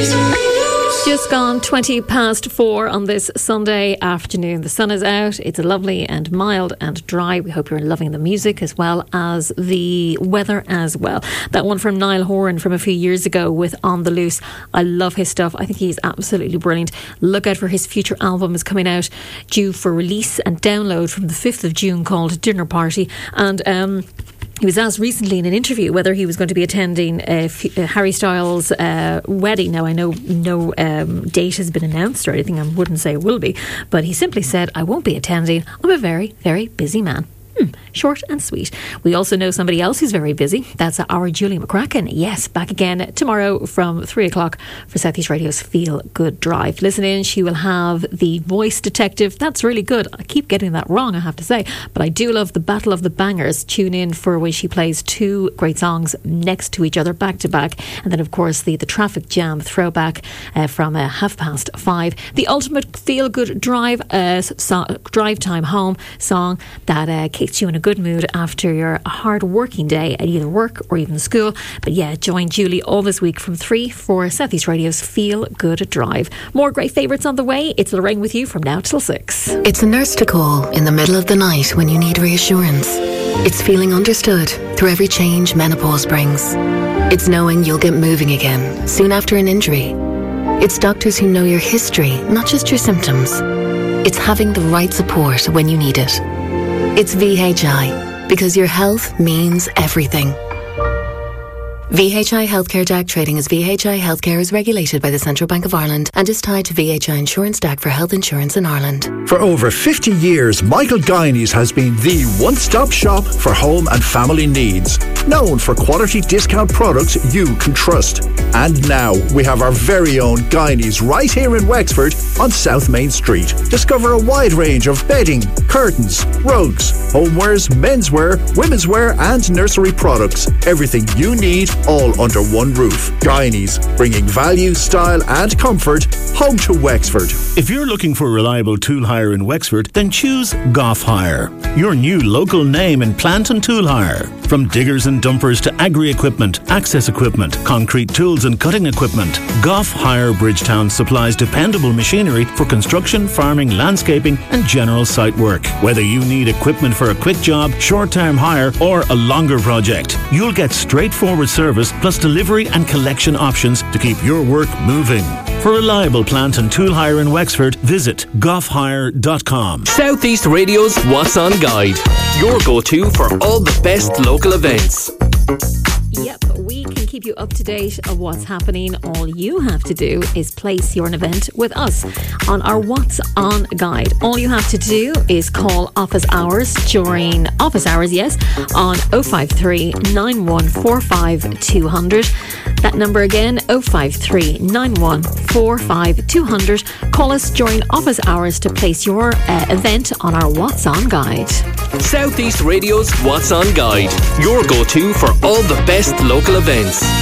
Just gone 4:20 on this Sunday afternoon. The sun is out. It's lovely and mild and dry. We hope you're loving the music as well as the weather as well. That one from Niall Horan from a few years ago with On the Loose. I love his stuff. I think he's absolutely brilliant. Look out for his future album is coming out, due for release and download from the 5th of June, called Dinner Party. And he was asked recently in an interview whether he was going to be attending Harry Styles' wedding. Now, I know no date has been announced or anything. I wouldn't say it will be. But he simply said, I won't be attending. I'm a very, very busy man. Short and sweet. We also know somebody else who's very busy. That's our Julie McCracken. Yes, back again tomorrow from 3 o'clock for South East Radio's Feel Good Drive. Listen in, she will have the voice detective. That's really good. I keep getting that wrong, I have to say. But I do love the Battle of the Bangers. Tune in for when she plays two great songs next to each other, back to back. And then, of course, the Traffic Jam throwback from 5:30. The ultimate Feel Good Drive, drive time home song that keeps you in a good mood after your hard working day at either work or even school. But yeah, join Julie all this week from 3 for South East Radio's Feel Good Drive. More great favourites on the way. It's Lorraine with you from now till 6. It's a nurse to call in the middle of the night when you need reassurance. It's feeling understood through every change menopause brings. It's knowing you'll get moving again soon after an injury. It's doctors who know your history, not just your symptoms. It's having the right support when you need it. It's VHI, because your health means everything. VHI Healthcare DAC trading as VHI Healthcare is regulated by the Central Bank of Ireland and is tied to VHI Insurance DAC for health insurance in Ireland. For over 50 years, Michael Guineas has been the one-stop shop for home and family needs. Known for quality discount products you can trust. And now we have our very own Guineas right here in Wexford on South Main Street. Discover a wide range of bedding, curtains, rugs, homewares, menswear, women's wear and nursery products. Everything you need, all under one roof. Guineas, bringing value, style and comfort home to Wexford. If you're looking for reliable tool hire in Wexford, then choose Goff Hire, your new local name in plant and tool hire. From diggers and dumpers to agri-equipment, access equipment, concrete tools and cutting equipment, Goff Hire Bridgetown supplies dependable machinery for construction, farming, landscaping and general site work. Whether you need equipment for a quick job, short-term hire or a longer project, you'll get straightforward service plus delivery and collection options to keep your work moving. For reliable plant and tool hire in Wexford, visit goffhire.com. South East Radio's What's On Guide, your go-to for all the best local events. Yep, we can keep you up to date of what's happening. All you have to do is place your event with us on our What's On Guide. All you have to do is call office hours during office hours, yes, on 053 9145 200. That number again, 053 9145 200. Call us during office hours to place your event on our What's On Guide. South East Radio's What's On Guide, your go-to for all the best local events.